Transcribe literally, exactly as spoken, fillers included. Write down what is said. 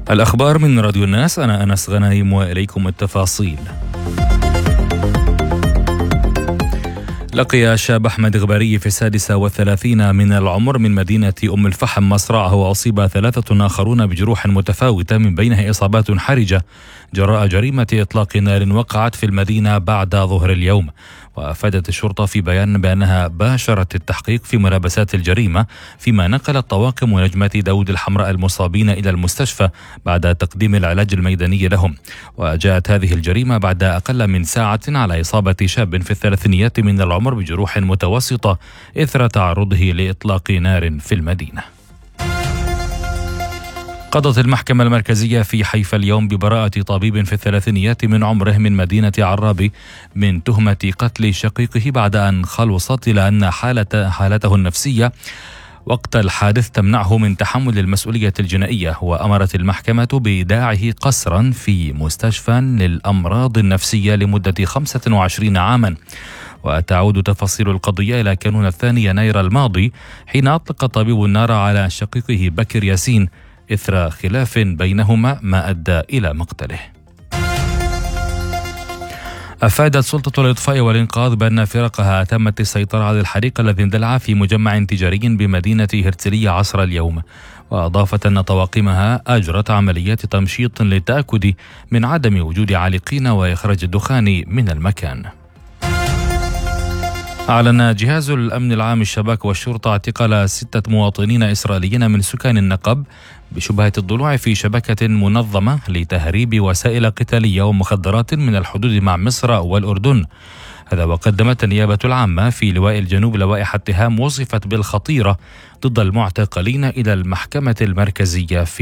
الأخبار من راديو الناس، أنا أنس غنايم وإليكم التفاصيل. لقي شاب أحمد غباري في السادسة والثلاثين من العمر من مدينة أم الفحم مصرعه، وأصيب ثلاثة آخرون بجروح متفاوتة من بينها إصابات حرجة جراء جريمة إطلاق نار وقعت في المدينة بعد ظهر اليوم. وأفادت الشرطة في بيان بأنها باشرت التحقيق في ملابسات الجريمة، فيما نقلت طواقم ونجمة داود الحمراء المصابين إلى المستشفى بعد تقديم العلاج الميداني لهم. وجاءت هذه الجريمة بعد أقل من ساعة على إصابة شاب في الثلاثينيات من العمر بجروح متوسطة إثر تعرضه لإطلاق نار في المدينة. قضت المحكمة المركزية في حيفا اليوم ببراءة طبيب في الثلاثينيات من عمره من مدينة عرابي من تهمة قتل شقيقه بعد أن خلصت إلى أن حالة حالته النفسية وقت الحادث تمنعه من تحمل المسؤولية الجنائية. وأمرت المحكمة بإيداعه قسرا في مستشفى للأمراض النفسية لمدة خمسة وعشرين عاما. وتعود تفاصيل القضية إلى كانون الثاني يناير الماضي، حين أطلق الطبيب النار على شقيقه بكر ياسين إثر خلاف بينهما ما أدى إلى مقتله. أفادت سلطة الإطفاء والإنقاذ بأن فرقها تمت السيطرة على الحريق الذي اندلع في مجمع تجاري بمدينة هرتسلية عصر اليوم. وأضافت أن طواقمها أجرت عمليات تمشيط للتأكد من عدم وجود عالقين وإخراج الدخان من المكان. أعلن جهاز الأمن العام الشباك والشرطة اعتقال ستة مواطنين إسرائيليين من سكان النقب بشبهة الضلوع في شبكة منظمة لتهريب وسائل قتالية ومخدرات من الحدود مع مصر والأردن. هذا وقدمت النيابة العامة في لواء الجنوب لوائح اتهام وصفت بالخطيرة ضد المعتقلين إلى المحكمة المركزية في